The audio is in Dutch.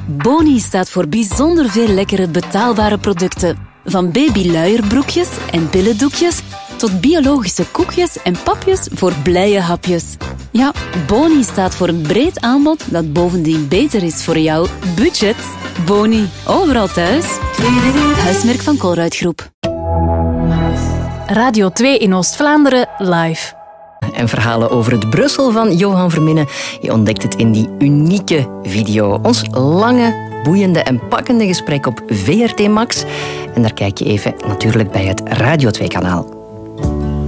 Boni staat voor bijzonder veel lekkere betaalbare producten. Van babyluierbroekjes en billendoekjes tot biologische koekjes en papjes voor blije hapjes. Ja, Boni staat voor een breed aanbod dat bovendien beter is voor jouw budget. Boni, overal thuis. Huismerk van Colruyt Groep. Radio 2 in Oost-Vlaanderen live. En verhalen over het Brussel van Johan Verminnen. Je ontdekt het in die unieke video. Ons lange, boeiende en pakkende gesprek op VRT Max. En daar kijk je even natuurlijk bij het Radio 2-kanaal.